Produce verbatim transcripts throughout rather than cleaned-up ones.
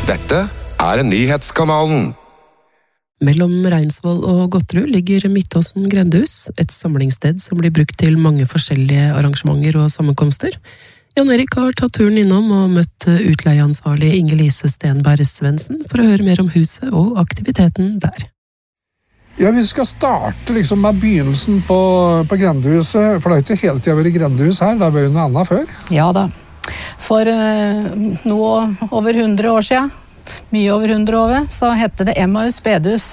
Dette er Nyhetskanalen. Mellom Reinsvoll og Godtrud ligger Midtåsen grendehus, et samlingssted som blir brukt til mange forskjellige arrangementer og sammenkomster. Jan Erik har tatt turen innom og møtt utleieansvarlig Inge-Lise Stenberg Svendsen for å høre mer om huset og aktiviteten der. Ja, vi skal starte liksom med begynnelsen på, på grendehuset, for det har ikke hele tiden vært grendehus her, det har vært noe annet før. Ja da, for uh, noe over hundre år siden, mye over hundre år, så hette det Emmaus bedehus.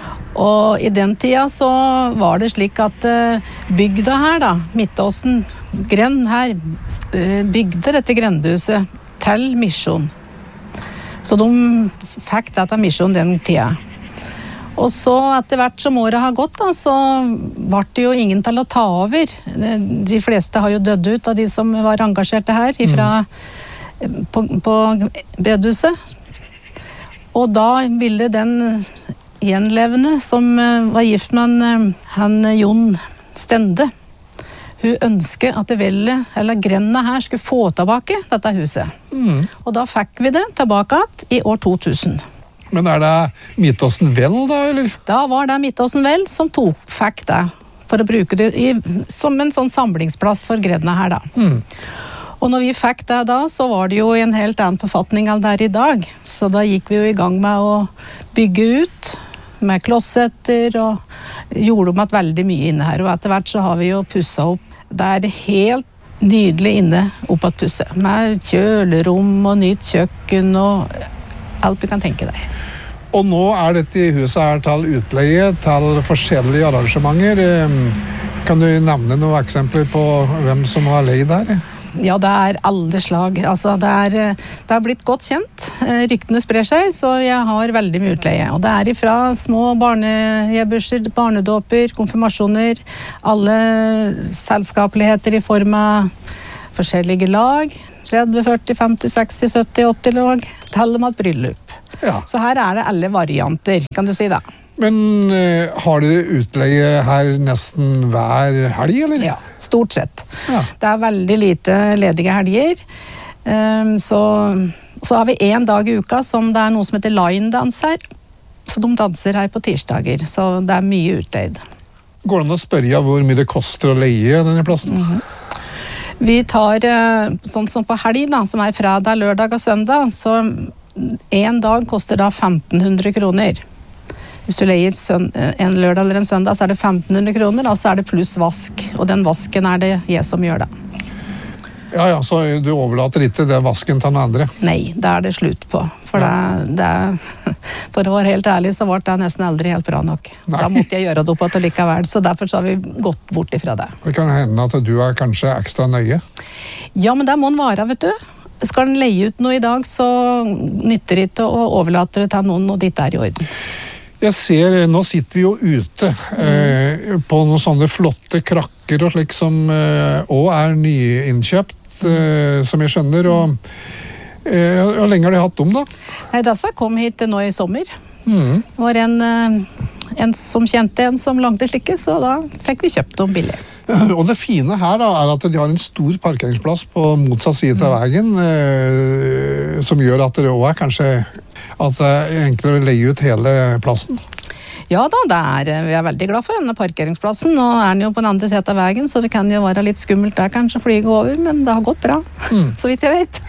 Og i den tida så var det slik at uh, bygda her da, Midtåsen, Grend her, uh, bygde dette grendehuset til misjon. Så de fikk dette misjon den tida. Og så etter hvert som året har gått da, så var det jo ingen til å ta over. De fleste har jo dødd ut av de som var engasjerte her, ifra, mm. på, på bedehuset. Og da ville den gjenlevende som var gift med han Jon Stende, hun ønsket at det velle, eller grenda her skulle få tilbake dette huset. Mm. Og da fikk vi det tilbake i år to tusen. Men er det Midtåsen Vel da, eller? Da var det Midtåsen Vel som tok, fikk det, for å bruke det i, som en sånn samlingsplass for gredene her da. Mm. Og når vi fikk det da, så var det jo en helt annen forfatning enn der i dag. Så da gikk vi jo i gang med å bygge ut, med klossetter, og gjorde om at veldig mye inne her. Og etter hvert så har vi jo pusset opp. Det er helt nydelig inne oppe at pusset, med kjølerom og nytt kjøkken og alt du kan tenke deg. Og nå er dette huset her til utleie, til forskjellige arrangementer. Kan du nevne noen eksempler på hvem som har leid her? Ja, det er alle slag. Altså, det, er, det er blitt godt kjent. Ryktene sprer seg, så jeg har veldig mye utleie. Og det er ifra små barnejeburser, barnedåper, konfirmasjoner, alle selskapeligheter i form av forskjellige lag, tretti, førti, femti, seksti, sytti, åtti lag, til og med et bryllup. Ja. Så her er det alle varianter, kan du si da. Men uh, har du utleie her nesten hver helg, eller? Ja, stort sett. Ja. Det er veldig lite ledige helger. Um, så, så har vi en dag i uka som det er noe som heter line-dans her. Så de danser her på tirsdager, så det er mye utleid. Går det an å spørre hvor mye det koster å leie denne plassen? Mm-hmm. Vi tar, sånn som på helg da, som er fredag, lørdag og søndag, så en dag koster da femten hundre kroner. Hvis du leier en lørdag eller en søndag, så er det femten hundre kroner, og så er det pluss vask. Og den vasken er det jeg som gjør da. Ja, ja, så du overlater ikke den vasken til den andre? Nei, det er det slutt på. For, ja. det, det, for å være helt ærlig, så var det nesten aldri helt bra nok. Nei. Da måtte jeg gjøre det opp at det likevel, så derfor så har vi gått bort ifra det. Det kan hende at du er kanskje ekstra nøye? Ja, men det må den være, vet du. Skal den leie ut noe i dag, så nytter det ikke å overlate det til noen, og ditt er i orden. Jeg ser, nå sitter vi jo ute eh, på noen sånne flotte krakker og slik som eh, også er nyinnkjøpt, eh, som jeg skjønner, og eh, hvor lenge har de hatt dem da? Nei, Dassa kom hit nå i sommer. Mm. Det var en, en som kjente en som langte slike, så da fikk vi kjøpt dem billig. Og det fine her da, er at de har en stor parkeringsplass på motsatt side av veien, eh, som gjør at det også er kanskje at det er enklere å leie ut hele plassen. Ja da, det er, vi er veldig glad for denne parkeringsplassen. Nå er den jo på den andre siden av veien, så det kan jo være litt skummelt der kanskje flyge over, men det har gått bra, mm. så vidt jeg vet.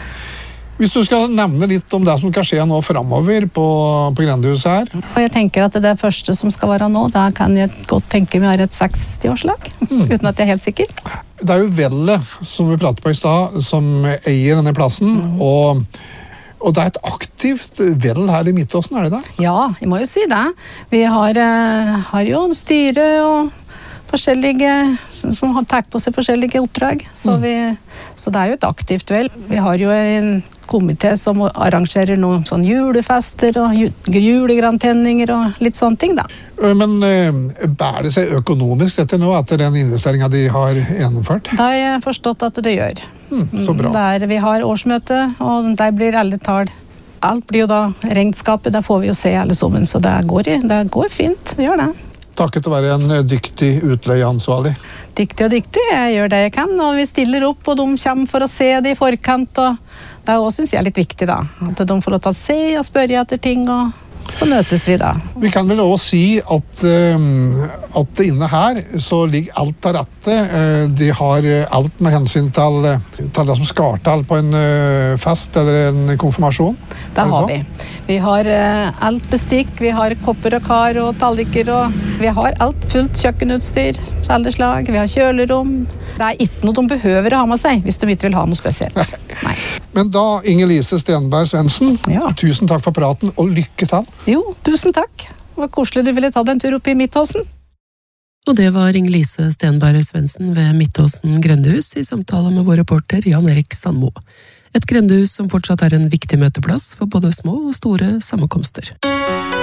Hvis du skal nevne litt om det som skal skje nå fremover på, på grendehuset her. Og jeg tenker at det første som skal være nå, da kan jeg godt tenke meg er et seksti-årslag, mm. uten at jeg er helt sikker. Det er jo Velle, som vi pratet på i stad, som eier denne plassen, mm. og, og det er et aktivt Vel her i Midtåsen, er det det? Ja, jeg må jo si det. Vi har, har jo styre og forskjellige, som har tatt på seg forskjellige oppdrag, så, vi, så det er jo et aktivt Vel. Vi har jo en komité som arrangerer noen sånn julefester og julegrantenninger og litt sånne ting da. Men eh, bærer det seg økonomisk dette nå etter den investeringen de har gjennomført? Det har jeg forstått at det gjør. Mm, så bra. Der vi har årsmøte, og der blir alle tall. Alt blir jo da regnskapet, der får vi jo se alle sammen, så det går, det går fint, det gjør det. Takket å være en dyktig utleieansvarlig. Dyktig og dyktig, jeg gjør det jeg kan, og vi stiller opp, og de kommer for å se det i forkant, og Det er også, synes jeg, litt viktig da, at de får lov til å se og spørre etter ting, og så møtes vi da. Vi kan vel også si at, uh, at inne her så ligger alt til rette. Uh, de har alt med hensyn til, til det som skal til på en uh, fest eller en konfirmasjon. Det har vi. Vi har uh, alt bestikk, vi har kopper og kar og talliker, og vi har alt fullt kjøkkenutstyr, alle slag, vi har kjølerom. Det er ikke noe de behøver å ha med seg, hvis de ikke vil ha noe spesielt. Nei. Men da, Inger-Lise Stenberg Svendsen, Ja. tusen takk for praten, og lykke til. Jo, tusen takk. Det var koselig du ville ta deg en tur opp i Midtåsen. Og det var Inger-Lise Stenberg Svendsen ved Midtåsen grendehus i samtale med vår reporter Jan Erik Sandmo. Et grendehus som fortsatt er en viktig møteplass for både små og store sammenkomster.